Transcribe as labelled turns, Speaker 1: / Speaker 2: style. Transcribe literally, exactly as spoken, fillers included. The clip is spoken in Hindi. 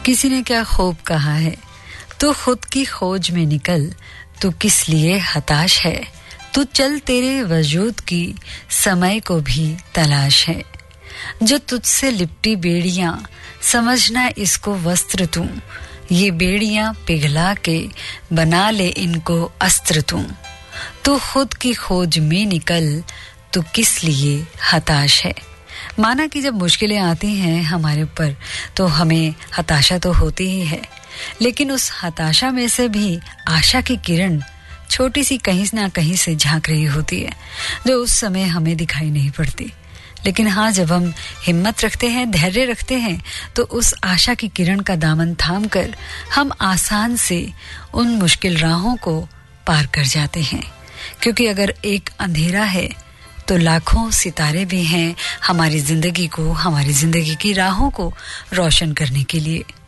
Speaker 1: किसी ने क्या खूब कहा है, तू खुद की खोज में निकल, तू किस लिए हताश है, तू चल तेरे वजूद की समय को भी तलाश है। जो तुझसे लिपटी बेड़ियां, समझना इसको वस्त्र तू, ये बेड़ियां पिघला के बना ले इनको अस्त्र तू। तू खुद की खोज में निकल, तू किस लिए हताश है। माना कि जब मुश्किलें आती हैं हमारे ऊपर तो हमें हताशा तो होती ही है, लेकिन उस हताशा में से भी आशा की किरण छोटी सी कहीं ना कहीं से झांक रही होती है, जो उस समय हमें दिखाई नहीं पड़ती। लेकिन हाँ, जब हम हिम्मत रखते हैं, धैर्य रखते हैं, तो उस आशा की किरण का दामन थाम कर हम आसान से उन मुश्किल राहों को पार कर जाते हैं। क्योंकि अगर एक अंधेरा है तो लाखों सितारे भी हैं हमारी जिंदगी को, हमारी जिंदगी की राहों को रोशन करने के लिए।